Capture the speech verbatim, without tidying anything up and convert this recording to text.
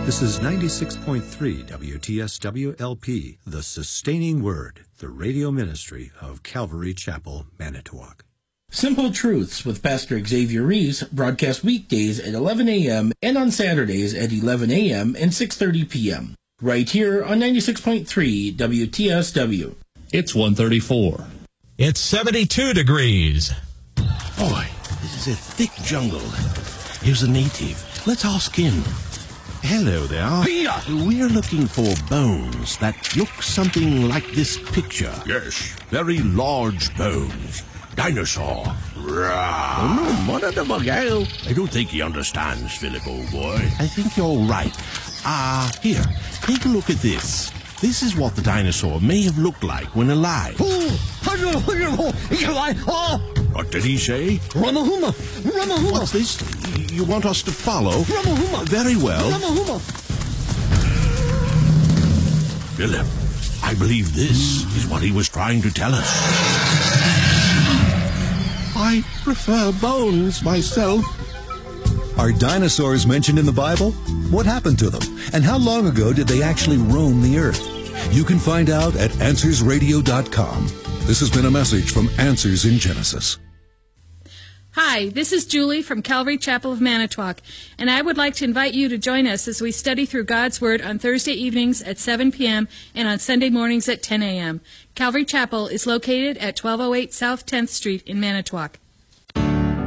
This is ninety-six point three W T S W L P, The Sustaining Word, the radio ministry of Calvary Chapel, Manitowoc. Simple Truths with Pastor Xavier Reese broadcast weekdays at eleven a.m. and on Saturdays at eleven a.m. and six thirty p.m. right here on ninety-six point three W T S W. It's one thirty-four. It's seventy-two degrees. Boy, this is a thick jungle. Here's a native. Let's ask him. Hello there. We're looking for bones that look something like this picture. Yes, very large bones. Dinosaur. I don't think he understands, Philip, old boy. I think you're right. Ah, uh, here, take a look at this. This is what the dinosaur may have looked like when alive. What did he say? What's this? You want us to follow? Very well. Philip, I believe this is what he was trying to tell us. I prefer bones myself. Are dinosaurs mentioned in the Bible? What happened to them? And how long ago did they actually roam the earth? You can find out at answers radio dot com. This has been a message from Answers in Genesis. Hi, this is Julie from Calvary Chapel of Manitowoc, and I would like to invite you to join us as we study through God's Word on Thursday evenings at seven p.m. and on Sunday mornings at ten a.m. Calvary Chapel is located at twelve oh eight South tenth Street in Manitowoc.